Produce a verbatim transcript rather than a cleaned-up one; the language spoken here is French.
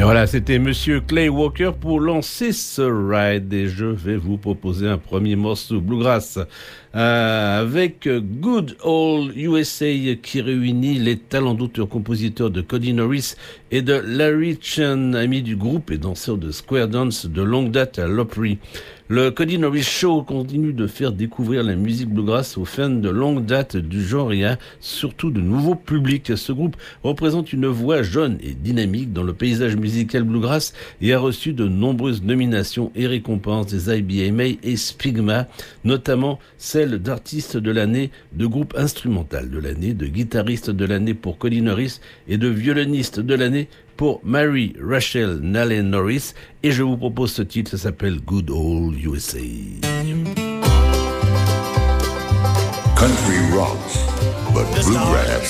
Et voilà, c'était Monsieur Clay Walker pour lancer ce ride et je vais vous proposer un premier morceau bluegrass euh, avec Good Old U S A qui réunit les talents d'auteur-compositeur de Cody Norris et de Larry Chen, ami du groupe et danseur de square dance de longue date à l'Opry. Le Cody Norris Show continue de faire découvrir la musique bluegrass aux fans de longue date du genre et à surtout de nouveaux publics. Ce groupe représente une voix jeune et dynamique dans le paysage musical bluegrass et a reçu de nombreuses nominations et récompenses des I B M A et Spigma, notamment celle d'artiste de l'année, de groupe instrumental de l'année, de guitariste de l'année pour Cody Norris et de violoniste de l'année pour Mary Rachel Nallen Norris. Et je vous propose ce titre, ça s'appelle Good Old U S A. Country rocks, but bluegrass